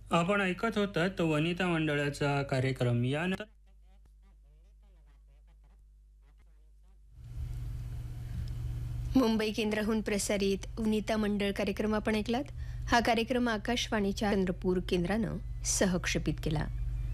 आपण ऐकत होतात वनिता मंडळाचा कार्यक्रम. यानंतर मुंबई केंद्राहून प्रसारित वनिता मंडळ कार्यक्रम आपण ऐकलात. हा कार्यक्रम आकाशवाणीच्या चंद्रपूर केंद्रानं सहक्षेपित केला.